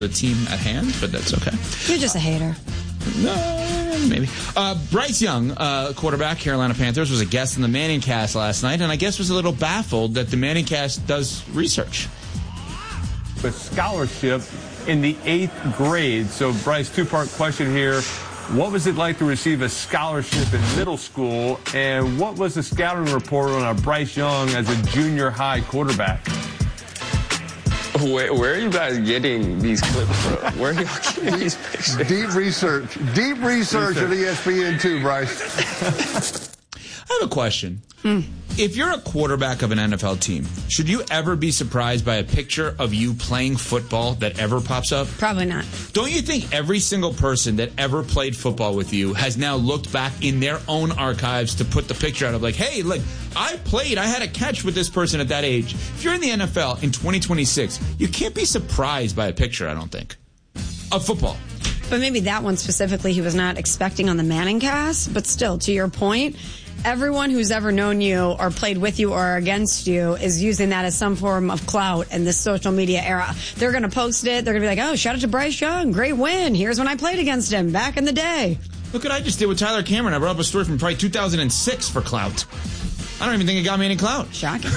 the team at hand, but that's okay. You're just a hater. No, maybe. Bryce Young, quarterback, Carolina Panthers, was a guest in the Manning Cast last night, and I guess was a little baffled that the Manning Cast does research. A scholarship in the 8th grade. So, Bryce, two-part question here. What was it like to receive a scholarship in middle school, and what was the scouting report on Bryce Young as a junior high quarterback? Where are you guys getting these clips from? Where are you getting these pictures? Deep research at ESPN too, Bryce. I have a question. If you're a quarterback of an NFL team, should you ever be surprised by a picture of you playing football that ever pops up? Probably not. Don't you think every single person that ever played football with you has now looked back in their own archives to put the picture out of like, hey, look, I had a catch with this person at that age. If you're in the NFL in 2026, you can't be surprised by a picture, I don't think, of football. But maybe that one specifically he was not expecting on the Manning Cast. But still, to your point, everyone who's ever known you or played with you or against you is using that as some form of clout in this social media era. They're going to post it. They're going to be like, oh, shout out to Bryce Young. Great win. Here's when I played against him back in the day. Look what I just did with Tyler Cameron. I brought up a story from probably 2006 for clout. I don't even think it got me any clout. Shocking.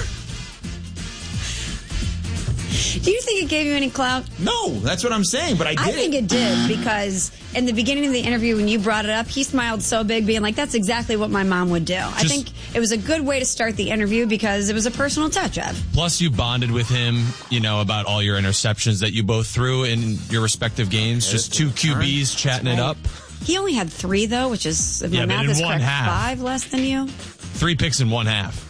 Do you think it gave you any clout? No, that's what I'm saying, but I did. I think it did, because in the beginning of the interview when you brought it up, he smiled so big, being like, that's exactly what my mom would do. I think it was a good way to start the interview because it was a personal touch, Ev. Plus, you bonded with him, about all your interceptions that you both threw in your respective games. Just two QBs chatting it up. He only had 3, though, which is, if my math is correct, 5 less than you. 3 picks in one half.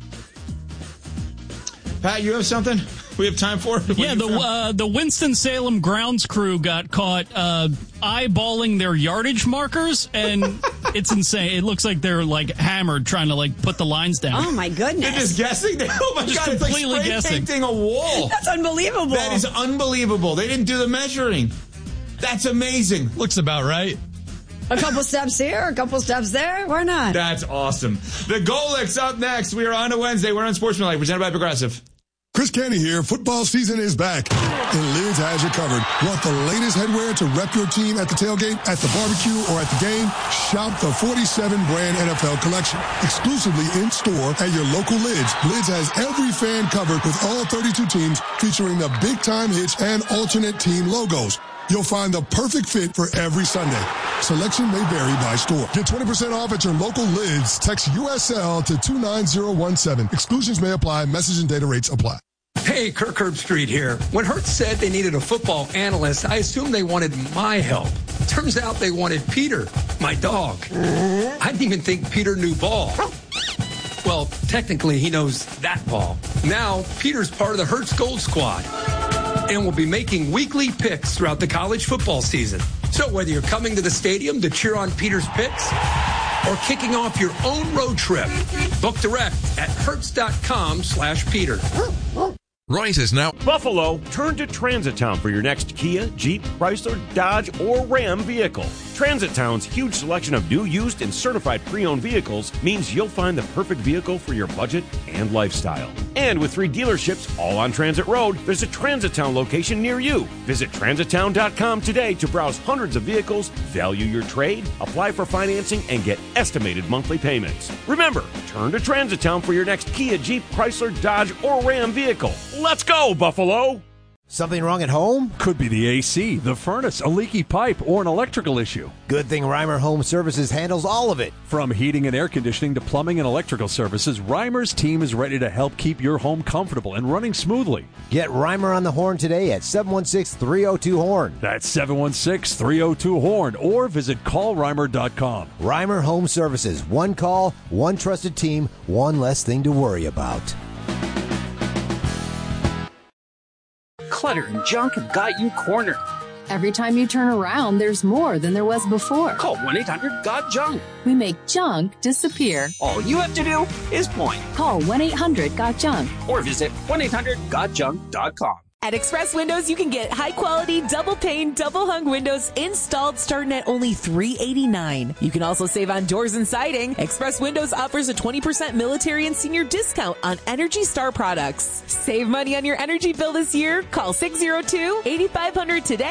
Pat, you have something we have time for? Yeah, the Winston-Salem grounds crew got caught eyeballing their yardage markers, and it's insane. It looks like they're hammered trying to put the lines down. Oh my goodness! They're just guessing. Oh my just god! Completely it's like spray painting a wall. That's unbelievable. That is unbelievable. They didn't do the measuring. That's amazing. Looks about right. A couple steps here, a couple steps there. Why not? That's awesome. The Golics up next. We are on a Wednesday. We're on Sportsmanlike, presented by Progressive. Chris Canty here. Football season is back, and Lids has you covered. Want the latest headwear to rep your team at the tailgate, at the barbecue, or at the game? Shop the 47-brand NFL collection, exclusively in-store at your local Lids. Lids has every fan covered with all 32 teams, featuring the big-time hits and alternate team logos. You'll find the perfect fit for every Sunday. Selection may vary by store. Get 20% off at your local Lids. Text USL to 29017. Exclusions may apply. Message and data rates apply. Hey, Kirk Herbstreit here. When Hertz said they needed a football analyst, I assumed they wanted my help. Turns out they wanted Peter, my dog. I didn't even think Peter knew ball. Well, technically, he knows that ball. Now, Peter's part of the Hertz Gold Squad and will be making weekly picks throughout the college football season. So whether you're coming to the stadium to cheer on Peter's picks or kicking off your own road trip, book direct at hertz.com/Peter. Royce is now. Buffalo, turn to Transit Town for your next Kia, Jeep, Chrysler, Dodge, or Ram vehicle. Transit Town's huge selection of new, used, and certified pre-owned vehicles means you'll find the perfect vehicle for your budget and lifestyle. And with 3 dealerships all on Transit Road, there's a Transit Town location near you. Visit transittown.com today to browse hundreds of vehicles, value your trade, apply for financing, and get estimated monthly payments. Remember, turn to Transit Town for your next Kia, Jeep, Chrysler, Dodge, or Ram vehicle. Let's go, Buffalo! Something wrong at home? Could be the AC, the furnace, a leaky pipe, or an electrical issue. Good thing Reimer Home Services handles all of it. From heating and air conditioning to plumbing and electrical services, Reimer's team is ready to help keep your home comfortable and running smoothly. Get Reimer on the horn today at 716-302-HORN. That's 716-302-HORN, or visit callreimer.com. Reimer Home Services. One call, one trusted team, one less thing to worry about. Clutter and junk have got you cornered. Every time you turn around, there's more than there was before. Call 1-800-GOT-JUNK. We make junk disappear. All you have to do is point. Call 1-800-GOT-JUNK. Or visit 1-800-GOT-JUNK.com. At Express Windows, you can get high-quality, double-pane, double-hung windows installed starting at only $389. You can also save on doors and siding. Express Windows offers a 20% military and senior discount on Energy Star products. Save money on your energy bill this year. Call 602-8500 today.